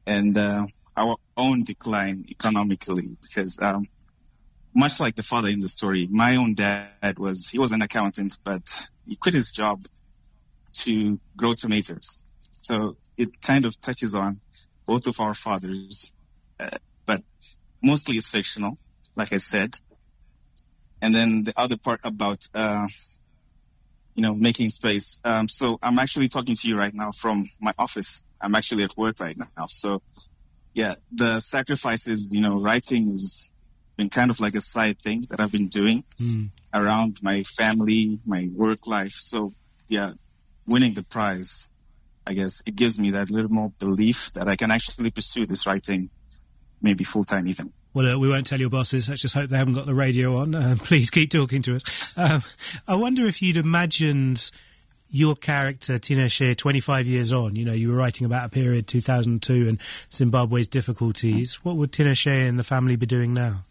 and our own decline economically, because much like the father in the story, my own dad he was an accountant, but he quit his job to grow tomatoes. So it kind of touches on both of our fathers, but mostly it's fictional, like I said. And then the other part about, making space. So I'm actually talking to you right now from my office. I'm actually at work right now. So yeah, the sacrifices, writing has been kind of like a side thing that I've been doing around my family, my work life. So yeah, winning the prize, I guess it gives me that little more belief that I can actually pursue this writing, maybe full time even. Well, we won't tell your bosses. Let's just hope they haven't got the radio on. Please keep talking to us. I wonder if you'd imagined your character, Tinashe, 25 years on. You were writing about a period, 2002, and Zimbabwe's difficulties. What would Tinashe and the family be doing now?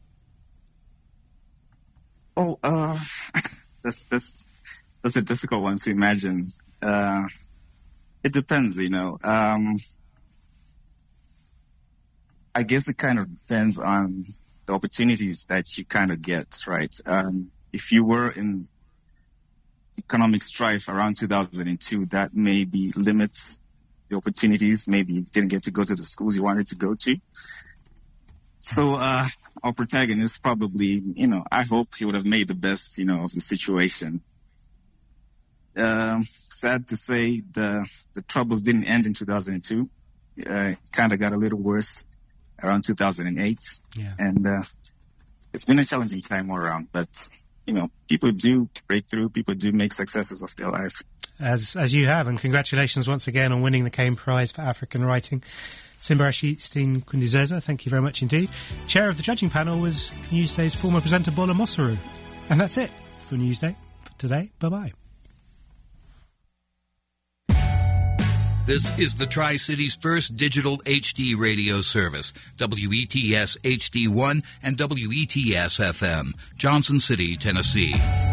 Oh, that's a difficult one to imagine. It depends, I guess it kind of depends on the opportunities that you kind of get, right? If you were in economic strife around 2002, that maybe limits the opportunities. Maybe you didn't get to go to the schools you wanted to go to. So, our protagonist probably, I hope he would have made the best, of the situation. Sad to say, the troubles didn't end in 2002. It kind of got a little worse around 2008. Yeah. And it's been a challenging time all around, but people do break through, people do make successes of their lives. As you have, and congratulations once again on winning the Cain Prize for African Writing. Simbarashie Steen Kundizeza, thank you very much indeed. Chair of the judging panel was Newsday's former presenter Bola Mosaru. And that's it for Newsday for today. Bye-bye. This is the Tri-City's first digital HD radio service, WETS HD1 and WETS FM, Johnson City, Tennessee.